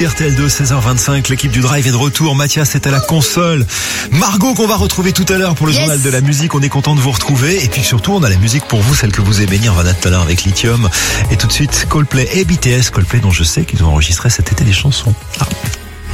écoutez RTL2, 16h25, l'équipe du Drive est de retour. Mathias est à la console. Margot qu'on va retrouver tout à l'heure pour le journal de la musique. On est content de vous retrouver. Et puis surtout, on a la musique pour vous, celle que vous aimez. Nirvana tout à l'heure avec Lithium. Et tout de suite, Coldplay et BTS. Coldplay dont je sais qu'ils ont enregistré cet été des chansons.